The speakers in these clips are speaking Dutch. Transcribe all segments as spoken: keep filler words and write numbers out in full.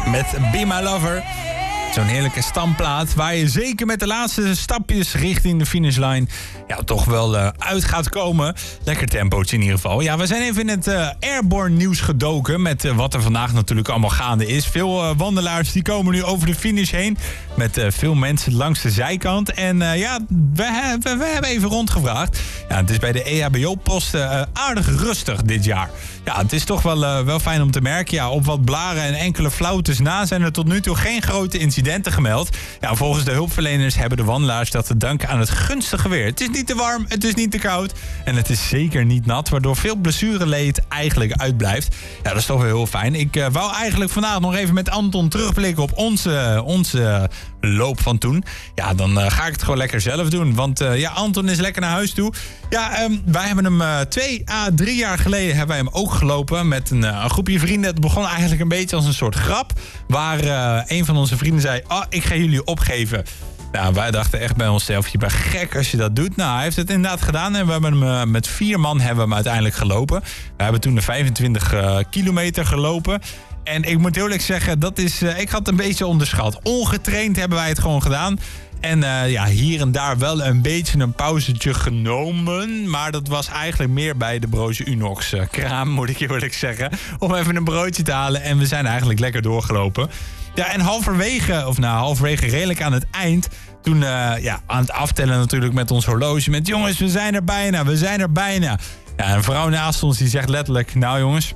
met Be My Lover. Zo'n heerlijke stamplaat waar je zeker met de laatste stapjes richting de finishlijn ja, toch wel uh, uit gaat komen. Lekker tempootje in ieder geval. Ja, we zijn even in het uh, airborne nieuws gedoken met uh, wat er vandaag natuurlijk allemaal gaande is. Veel uh, wandelaars die komen nu over de finish heen met uh, veel mensen langs de zijkant. En uh, ja, we, we, we hebben even rondgevraagd. Ja, het is bij de E H B O-posten uh, aardig rustig dit jaar. Ja, het is toch wel, uh, wel fijn om te merken. Ja, op wat blaren en enkele flautes na zijn er tot nu toe geen grote incidenten gemeld. Ja, volgens de hulpverleners hebben de wandelaars dat te danken aan het gunstige weer. Het is niet te warm, het is niet te koud en het is zeker niet nat, waardoor veel blessureleed eigenlijk uitblijft. Ja, dat is toch wel heel fijn. Ik uh, wou eigenlijk vandaag nog even met Anton terugblikken op onze, onze loop van toen. Ja, dan uh, ga ik het gewoon lekker zelf doen. Want uh, ja, Anton is lekker naar huis toe. Ja, um, wij hebben hem uh, twee à drie jaar geleden hebben wij hem ook gelopen met een, uh, een groepje vrienden. Het begon eigenlijk een beetje als een soort grap, waar uh, een van onze vrienden zei, oh, ik ga jullie opgeven. Nou, wij dachten echt bij onszelf, je bent gek als je dat doet. Nou, hij heeft het inderdaad gedaan en we hebben hem uh, met vier man hebben we hem uiteindelijk gelopen. We hebben toen de vijfentwintig uh, kilometer gelopen. En ik moet eerlijk zeggen, dat is, uh, ik had het een beetje onderschat. Ongetraind hebben wij het gewoon gedaan. En uh, ja, hier en daar wel een beetje een pauzetje genomen. Maar dat was eigenlijk meer bij de Broodje Unox uh, kraam, moet ik eerlijk zeggen. Om even een broodje te halen. En we zijn eigenlijk lekker doorgelopen. Ja, en halverwege, of nou halverwege redelijk aan het eind, toen uh, ja, aan het aftellen natuurlijk met ons horloge. Met jongens, we zijn er bijna, we zijn er bijna. Ja, een vrouw naast ons die zegt letterlijk, nou jongens,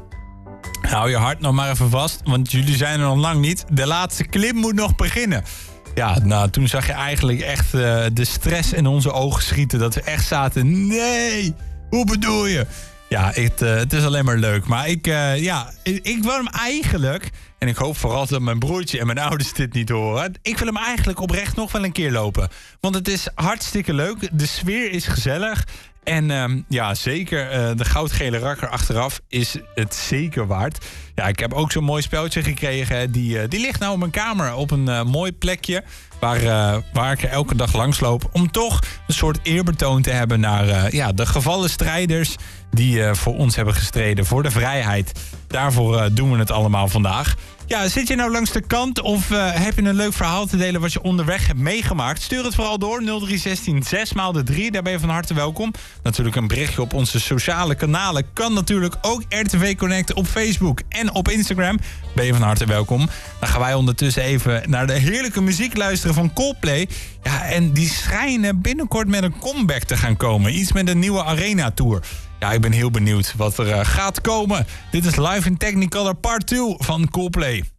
hou je hart nog maar even vast, want jullie zijn er nog lang niet. De laatste klim moet nog beginnen. Ja, nou, toen zag je eigenlijk echt uh, de stress in onze ogen schieten. Dat we echt zaten, nee, hoe bedoel je? Ja, het, uh, het is alleen maar leuk. Maar ik, uh, ja, ik, ik wil hem eigenlijk, en ik hoop vooral dat mijn broertje en mijn ouders dit niet horen, ik wil hem eigenlijk oprecht nog wel een keer lopen. Want het is hartstikke leuk, de sfeer is gezellig. En um, ja, zeker uh, de goudgele rakker achteraf is het zeker waard. Ja, ik heb ook zo'n mooi speltje gekregen. Die, uh, die ligt nou op mijn kamer op een uh, mooi plekje waar, uh, waar ik er elke dag langs loop. Om toch een soort eerbetoon te hebben naar uh, ja, de gevallen strijders die uh, voor ons hebben gestreden, voor de vrijheid. Daarvoor uh, doen we het allemaal vandaag. Ja, zit je nou langs de kant of uh, heb je een leuk verhaal te delen wat je onderweg hebt meegemaakt? Stuur het vooral door, nul drie zestien zes maal de drie, daar ben je van harte welkom. Natuurlijk een berichtje op onze sociale kanalen kan natuurlijk ook R T V Connect op Facebook en op Instagram. Ben je van harte welkom. Dan gaan wij ondertussen even naar de heerlijke muziek luisteren van Coldplay. Ja, en die schijnen binnenkort met een comeback te gaan komen. Iets met een nieuwe Arena Tour. Ja, ik ben heel benieuwd wat er uh, gaat komen. Dit is Live in Technicolor Part twee van Coldplay.